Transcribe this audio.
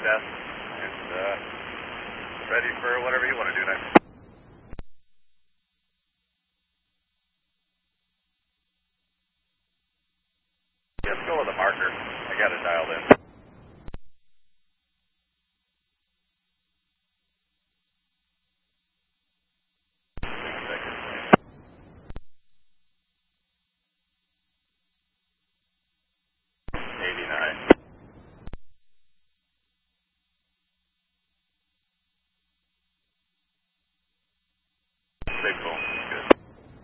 success, and ready for whatever you want to do next. Let's go with a marker. I got it dialed in.